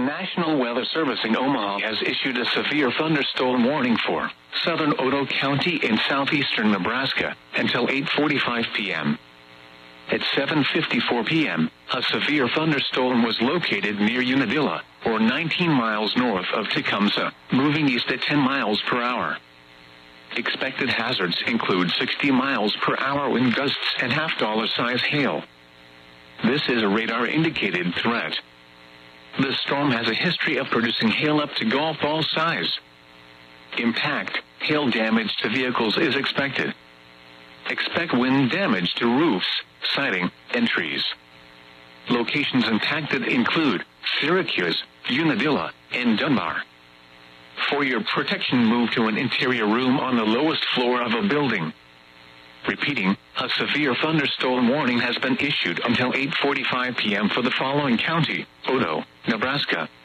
National Weather Service in Omaha has issued a severe thunderstorm warning for southern Otoe County in southeastern Nebraska until 8:45 p.m. At 7:54 p.m., a severe thunderstorm was located near Unadilla, or 19 miles north of Tecumseh, moving east at 10 miles per hour. Expected hazards include 60 miles per hour wind gusts and half-dollar-size hail. This is a radar-indicated threat. The storm has a history of producing hail up to golf ball size. Impact, hail damage to vehicles is expected. Expect wind damage to roofs, siding, and trees. Locations impacted include Syracuse, Unadilla, and Dunbar. For your protection, move to an interior room on the lowest floor of a building. Repeating, a severe thunderstorm warning has been issued until 8:45 p.m. for the following county: Otoe, Nebraska,